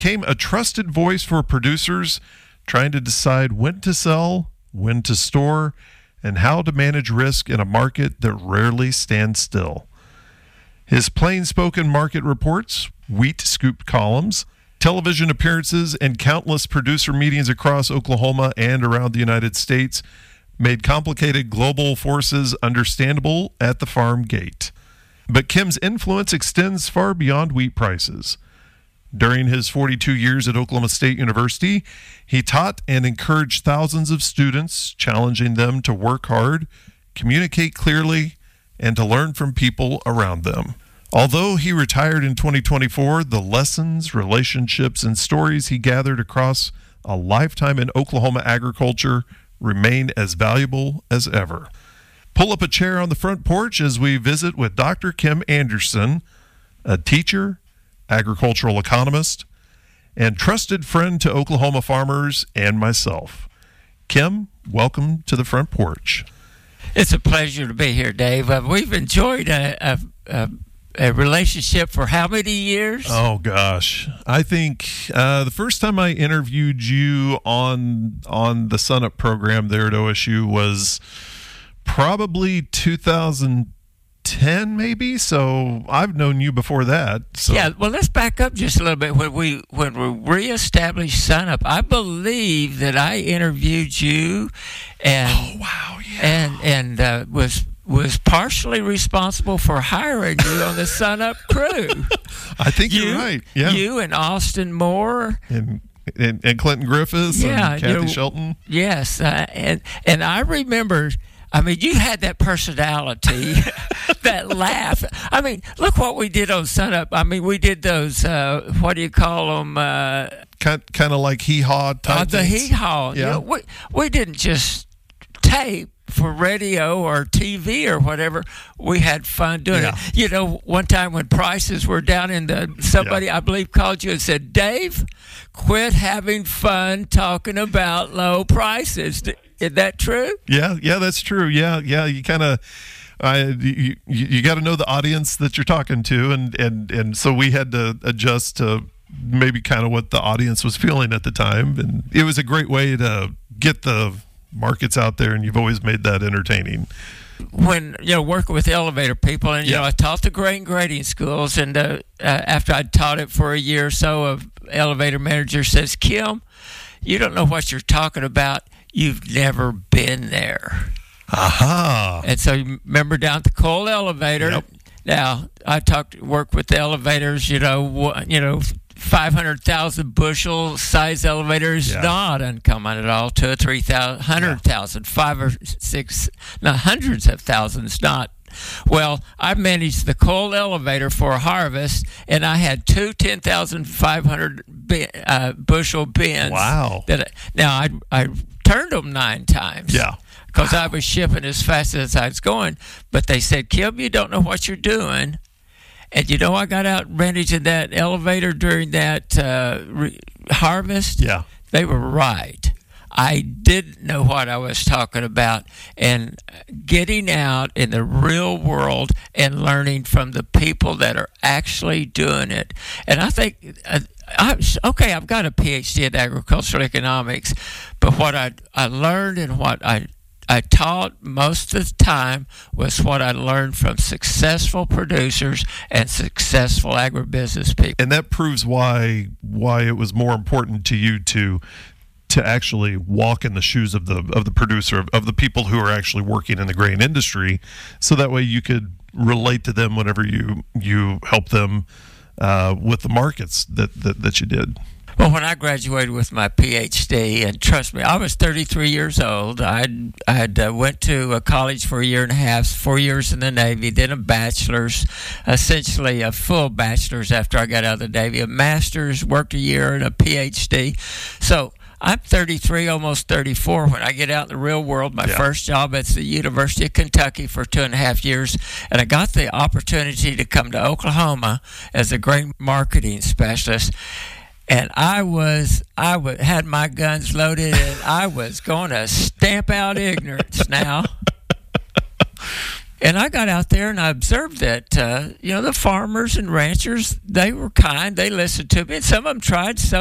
became a trusted voice for producers trying to decide when to sell, when to store, and how to manage risk in a market that rarely stands still. His plain-spoken market reports, wheat scoop columns, television appearances, and countless producer meetings across Oklahoma and around the United States made complicated global forces understandable at the farm gate. But Kim's influence extends far beyond wheat prices. During his 42 years at Oklahoma State University, he taught and encouraged thousands of students, challenging them to work hard, communicate clearly, and to learn from people around them. Although he retired in 2024, the lessons, relationships, and stories he gathered across a lifetime in Oklahoma agriculture remain as valuable as ever. Pull up a chair on the front porch as we visit with Dr. Kim Anderson, a teacher, agricultural economist, and trusted friend to Oklahoma farmers and myself. Kim, welcome to the front porch. It's a pleasure to be here, Dave. We've enjoyed a relationship for how many years? Oh, gosh. I think the first time I interviewed you on the Sunup program there at OSU was probably 2010, maybe. So I've known you before that. So. Yeah. Well, let's back up just a little bit. When we reestablished Sunup, I believe that I interviewed you, and oh wow, yeah, and was partially responsible for hiring you on the Sunup crew. I think you're right. Yeah, you and Austin Moore and Clinton Griffiths and Kathy Shelton. Yes, and I remember. I mean, you had that personality, that laugh. I mean, look what we did on Sunup. I mean, we did those, what do you call them? Kind of like hee-haw type the things. hee-haw. Yeah. You know, we didn't just tape for radio or TV or whatever. We had fun doing it. You know, one time when prices were down somebody, I believe, called you and said, Dave, quit having fun talking about low prices. Is that true? Yeah, that's true. Yeah. You kind of, you got to know the audience that you're talking to, and so we had to adjust to maybe kind of what the audience was feeling at the time, and it was a great way to get the markets out there, and you've always made that entertaining. When working with elevator people, and I taught the grain grading schools, and after I'd taught it for a year or so, an elevator manager says, Kim, you don't know what you're talking about. You've never been there. Aha. And so you remember down at the coal elevator. Yep. Now I work with the elevators. 500,000 bushel size elevators, not uncommon at all. 2,000 or 3,000, 100,000, 5 or 6, hundreds of thousands, not. Well, I managed the coal elevator for a harvest, and I had two 10,500 bushel bins. Wow! Now I turned them 9 times. Yeah. Because I was shipping as fast as I was going, but they said, Kim, you don't know what you're doing. And I got out managing that elevator during that harvest. Yeah. They were right. I didn't know what I was talking about, and getting out in the real world and learning from the people that are actually doing it. And I think, I've got a PhD in agricultural economics, but what I learned and what I taught most of the time was what I learned from successful producers and successful agribusiness people. And that proves why it was more important to you to actually walk in the shoes of the producer, of the people who are actually working in the grain industry, so that way you could relate to them whenever you help them with the markets that you did. Well, when I graduated with my PhD, and trust me, I was 33 years old. I went to a college for a year and a half, 4 years in the Navy, then a bachelor's, essentially a full bachelor's after I got out of the Navy, a master's, worked a year, and a PhD. So I'm 33, almost 34. When I get out in the real world, my first job at the University of Kentucky for 2.5 years, and I got the opportunity to come to Oklahoma as a grain marketing specialist. And I had my guns loaded, and I was going to stamp out ignorance now. And I got out there and I observed that, the farmers and ranchers, they were kind. They listened to me. And some of them tried, some